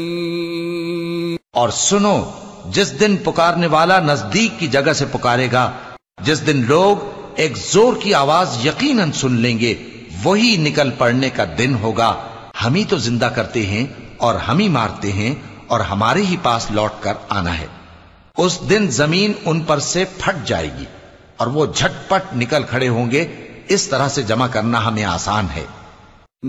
और सुनो, जिस दिन पुकारने वाला नजदीक की जगह से पुकारेगा, जिस दिन लोग एक जोर की आवाज यकीनन सुन लेंगे, वही निकल पड़ने का दिन होगा। हम ही तो जिंदा करते हैं और हम ही मारते हैं और हमारे ही पास लौट कर आना है। उस दिन जमीन उन पर से फट जाएगी और वो झटपट निकल खड़े होंगे। इस तरह से जमा करना हमें आसान है।